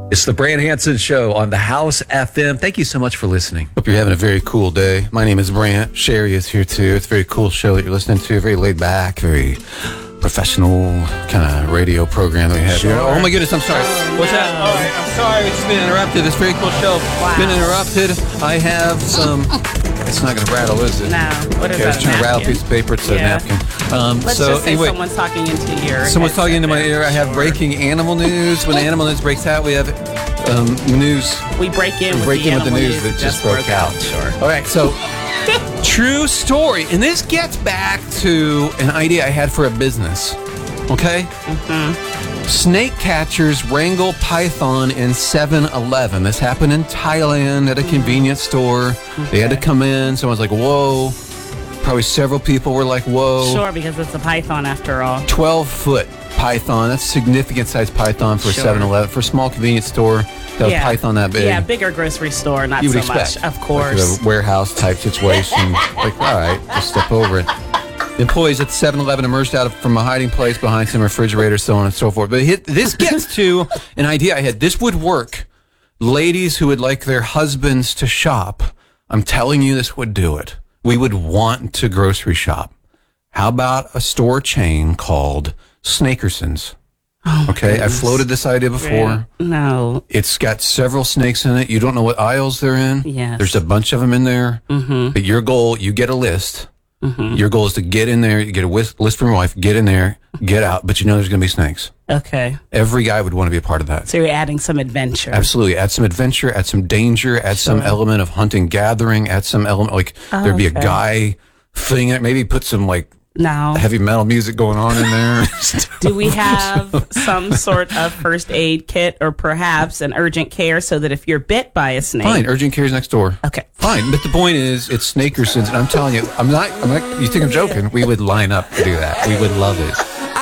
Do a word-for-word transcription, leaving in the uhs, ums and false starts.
It's the Brant Hansen Show on the House F M. Thank you so much for listening. Hope you're having a very cool day. My name is Brant. Sherry is here too. It's a very cool show that you're listening to. Very laid back, very professional kind of radio program that we have Sure. here. Oh my goodness, I'm sorry. What's that? All right, I'm sorry. It's been interrupted. It's a very cool show. Wow. Been interrupted. I have some... It's not going to rattle, is it? No. What is okay, I was that? trying to rattle a napkin? piece of paper. It's a Yeah. napkin. Um, Let's so just say anyway, someone's talking into your someone's talking into my headset. ear. I have breaking animal news. When the animal news breaks out, we have um, news. We break in with break the in with the animal news that that just broke out. Sure. All right, so true story, and this gets back to an idea I had for a business. Okay, Mm-hmm. snake catchers wrangle python in seven eleven. This happened in Thailand at a convenience store. Okay. They had to come in. Someone's like, "Whoa!" Probably several people were like, "Whoa!" Sure, because it's a python after all. twelve foot python. That's a significant size python for Sure. a seven eleven. For a small convenience store, that Yeah. python that big. Yeah, bigger grocery store, not You would so expect. much. Of course. Like a warehouse type situation. Like, all right, just step over it. The employees at seven eleven emerged out of, from a hiding place behind some refrigerators, so on and so forth. But hit, this gets to an idea I had. This would work. Ladies who would like their husbands to shop, I'm telling you this would do it. We would want to grocery shop. How about a store chain called Snakersons? Oh my Okay, I goodness. floated this idea before. Right. No. It's got several snakes in it. You don't know what aisles they're in. Yes. There's a bunch of them in there. Mm-hmm. But your goal, you get a list. Mm-hmm. Your goal is to get in there, you get a whis- list from your wife, get in there, get out, but you know there's going to be snakes. Okay. Every guy would want to be a part of that. So you're adding some adventure. Absolutely. Add some adventure, add some danger, add some Sure. element of hunting, gathering, add some element, like Oh, there'd be a okay. guy thing it, maybe put some like Now, heavy metal music going on in there. do we have some sort of first aid kit or perhaps an urgent care so that if you're bit by a snake? Fine, urgent care's next door. Okay. Fine, but the point is, it's Snakersons, and I'm telling you, I'm not, I'm not, you think I'm joking? We would line up to do that. We would love it.